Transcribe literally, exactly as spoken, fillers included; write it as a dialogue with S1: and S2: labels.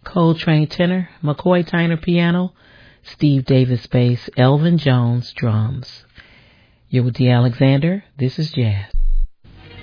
S1: Coltrane tenor, McCoy Tyner piano, Steve Davis bass, Elvin Jones drums. You're with Dee Alexander. This is Jazz.